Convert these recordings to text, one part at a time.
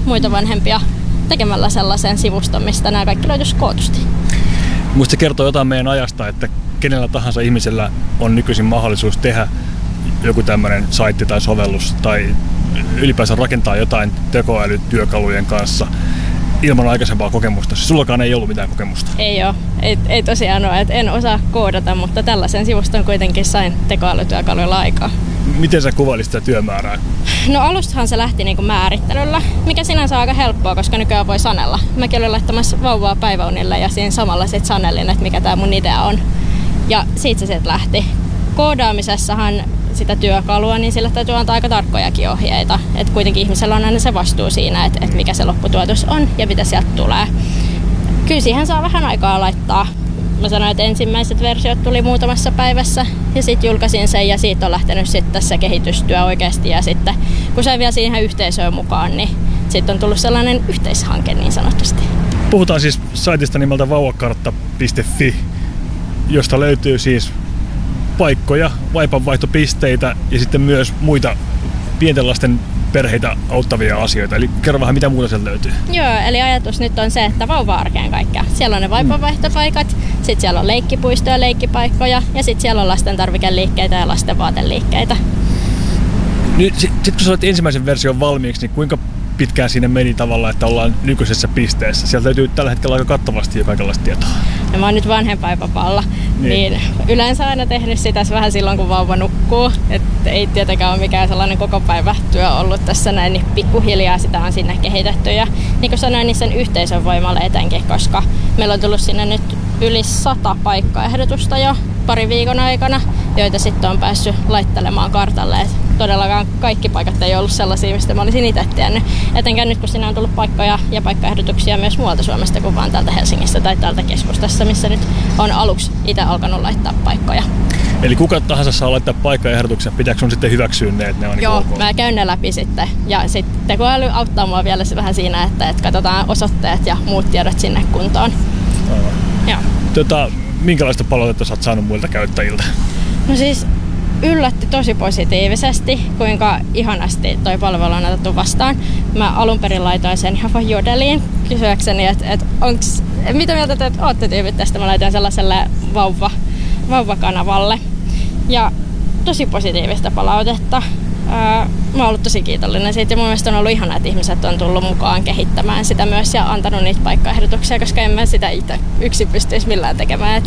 muita vanhempia tekemällä sellaisen sivuston, mistä nämä kaikki löytyisi kootusti. Musta se kertoo jotain meidän ajasta, että kenellä tahansa ihmisellä on nykyisin mahdollisuus tehdä joku tämmöinen saitti tai sovellus tai ylipäänsä rakentaa jotain tekoälytyökalujen kanssa ilman aikaisempaa kokemusta. Sullakaan ei ollut mitään kokemusta. Ei ole. Ei tosiaan ole, että en osaa koodata, mutta tällaisen sivuston kuitenkin sain tekoälytyökaluilla aikaa. Miten sä kuvailisit sitä työmäärää? No alustahan se lähti niinku määrittelyllä, mikä sinänsä on aika helppoa, koska nykyään voi sanella. Mäkin olin laittamassa vauvaa päiväunille ja siinä samalla sit sanellin, että mikä tää mun idea on. Ja siitä se sieltä lähti. Koodaamisessahan sitä työkalua, niin sillä täytyy antaa aika tarkkojakin ohjeita. Että kuitenkin ihmisellä on aina se vastuu siinä, että mikä se lopputuotos on ja mitä sieltä tulee. Kyllä siihen saa vähän aikaa laittaa. Mä sanoin, että ensimmäiset versiot tuli muutamassa päivässä ja sitten julkaisin sen ja siitä on lähtenyt sitten se kehitystyö oikeasti. Ja sitten kun sain vielä siihen yhteisöön mukaan, niin sitten on tullut sellainen yhteishanke niin sanotusti. Puhutaan siis saitista nimeltä vauvakartta.fi, josta löytyy siis paikkoja, vaipanvaihtopisteitä ja sitten myös muita pienten lasten perheitä auttavia asioita. Eli kerro vähän, mitä muuta sieltä löytyy. Joo, eli ajatus nyt on se, että vauva-arkeen kaikkea. Siellä on ne vaipanvaihtopaikat, sitten siellä on leikkipuistoja, leikkipaikkoja ja sitten siellä on lasten tarvikeliikkeitä ja lasten vaateliikkeitä. Sitten kun sä olet ensimmäisen version valmiiksi, niin kuinka pitkään siinä meni tavallaan, että ollaan nykyisessä pisteessä? Sieltä löytyy tällä hetkellä aika kattavasti jo kaikenlaista tietoa. No, mä oon nyt vanhempainvapaalla, niin yleensä aina tehnyt sitä vähän silloin, kun vauva nukkuu. Että ei tietenkään ole mikään sellainen koko päivä työ ollut tässä näin, niin pikkuhiljaa sitä on sinne kehitetty. Ja niin kuin sanoin, niin sen yhteisön voimalla etenkin, koska meillä on tullut sinne nyt yli 100 paikkaehdotusta jo pari viikon aikana, joita sitten on päässyt laittelemaan kartalle. Et todellakaan kaikki paikat ei ollut sellaisia, mistä mä olisin itse tiennyt. Etenkään nyt, kun sinne on tullut paikkoja ja paikkaehdotuksia myös muualta Suomesta kuin vaan täältä Helsingistä tai täältä keskustassa, missä nyt on aluksi itse alkanut laittaa paikkoja. Eli kuka tahansa saa laittaa paikkaehdotuksia, pitääkö sun sitten hyväksyä ne, että ne on Joo, ok? Mä käyn ne läpi sitten. Ja sitten tekoäly auttaa mua vielä vähän siinä, että katsotaan osoitteet ja muut tiedot sinne kuntoon. Aivan. Joo. Minkälaista palautetta sä oot saanut muilta käyttäjiltä? No siis yllätti tosi positiivisesti, kuinka ihanasti toi palvelu on otettu vastaan. Mä alun perin laitoin sen ihan vaan Jodeliin kysyäkseni, että mitä mieltä te ootte tyypit tästä. Mä laitoin sellaiselle vauvakanavalle. Ja tosi positiivista palautetta. Mä oon ollut tosi kiitollinen siitä ja mun mielestä on ollut ihanaa, että ihmiset on tullut mukaan kehittämään sitä myös ja antanut niitä paikkaehdotuksia, koska en mä sitä itse yksin pystyisi millään tekemään.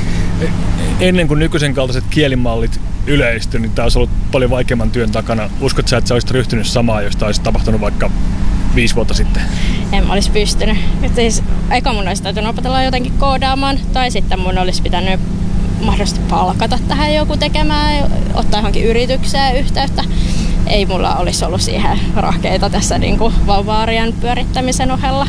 Ennen kuin nykyisen kaltaiset kielimallit yleistyi, niin tää olisi ollut paljon vaikeamman työn takana. Uskotko sä, että sä olisit ryhtynyt samaan, jos tää olisi tapahtunut vaikka 5 vuotta sitten? En mä olisi pystynyt. Siis, eka mun olisi täytynyt opetella jotenkin koodaamaan tai sitten mun olisi pitänyt mahdollisesti palkata tähän joku tekemään, ottaa johonkin yritykseen yhteyttä. Ei mulla olisi ollut siihen rahkeita tässä niin kuin vauva-arjen pyörittämisen ohella.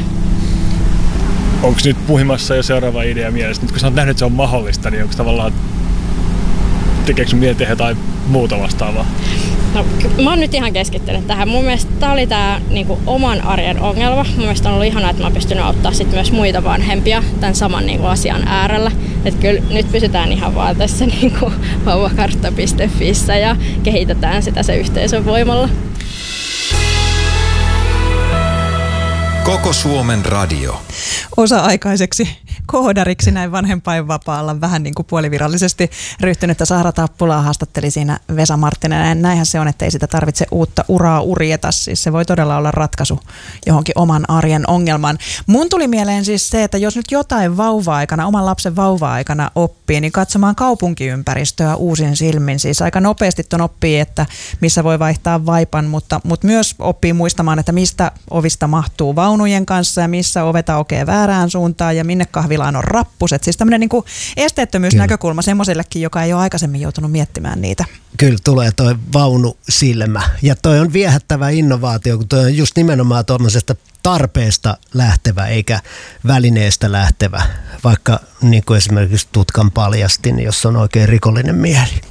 Onko nyt puhimassa jo seuraava idea mielessä? Nyt kun sä oot nähnyt, että se on mahdollista, niin onko tavallaan, tekeekö sun mieli tehdä jotain muuta vastaavaa? No, mä oon nyt ihan keskittynyt tähän. Mun mielestä tää oli tää niinku oman arjen ongelma. Mun mielestä on ollut ihanaa, että mä oon pystynyt auttaa sit myös muita vanhempia tämän saman niinku asian äärellä. Et kyllä nyt pysytään ihan vaan tässä niinku vauvakartta.fissä ja kehitetään sitä se yhteisön voimalla. Koko Suomen radio. Osa-aikaiseksi koodariksi näin vanhempainvapaalla vähän niin kuin puolivirallisesti ryhtynyttä Saara Tappulaa haastatteli siinä Vesa Marttinen. Näinhän se on, että ei sitä tarvitse uutta uraa urjeta. Siis se voi todella olla ratkaisu johonkin oman arjen ongelmaan. Mun tuli mieleen siis se, että jos nyt jotain vauva-aikana, oman lapsen vauva-aikana oppii, niin katsomaan kaupunkiympäristöä uusin silmin. Siis aika nopeasti ton oppii, että missä voi vaihtaa vaipan, mutta myös oppii muistamaan, että mistä ovista mahtuu vaunujen kanssa ja missä ovet aukeaa väärään suuntaan ja minne kahvilaan on rappuset. Siis tämmöinen niin kuin esteettömyysnäkökulma semmoisellekin, joka ei ole aikaisemmin joutunut miettimään niitä. Kyllä tulee toi vaunusilmä ja toi on viehättävä innovaatio, kun toi on just nimenomaan tuommoisesta tarpeesta lähtevä eikä välineestä lähtevä, vaikka niin kuin esimerkiksi tutkan paljastin, jos on oikein rikollinen mieli.